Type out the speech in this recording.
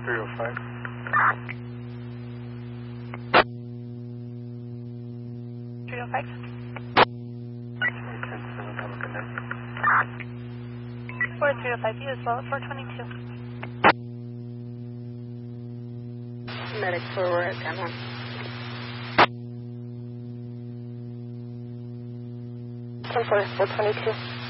305. 305. 10-7, have a good night. 4305, you as well, 422. Medic forward, come on. 10-4, 422.